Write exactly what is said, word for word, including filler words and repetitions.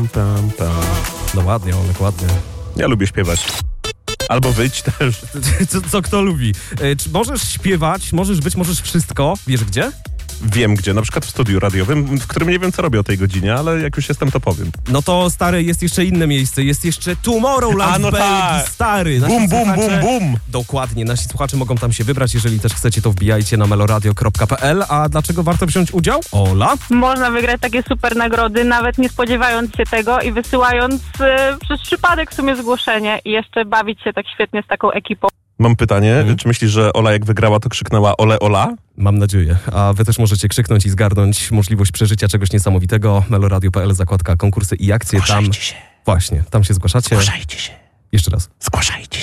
Pam, pam. No ładnie, Olek, ładnie. Ja lubię śpiewać. Albo wyć też. Co, co kto lubi? E, czy możesz śpiewać, możesz być, możesz wszystko. Wiesz gdzie? Wiem gdzie, na przykład w studiu radiowym, w którym nie wiem co robię o tej godzinie, ale jak już jestem, to powiem. No to stary, jest jeszcze inne miejsce, jest jeszcze Tomorrowland A, no w Belgii, tak. stary. Nasi Bum, bum, słuchacze- bum, bum. Dokładnie, nasi słuchacze mogą tam się wybrać, jeżeli też chcecie, to wbijajcie na meloradio kropka p l. A dlaczego warto wziąć udział? Ola? Można wygrać takie super nagrody, nawet nie spodziewając się tego i wysyłając e, przez przypadek w sumie zgłoszenie i jeszcze bawić się tak świetnie z taką ekipą. Mam pytanie, Mhm. czy myślisz, że Ola jak wygrała, to krzyknęła ole ola? Mam nadzieję. A wy też możecie krzyknąć i zgarnąć możliwość przeżycia czegoś niesamowitego. meloradio kropka p l, zakładka konkursy i akcje. Tam Zgłaszajcie się, właśnie, tam się zgłaszacie. zgłaszajcie się, Jeszcze raz. zgłaszajcie się.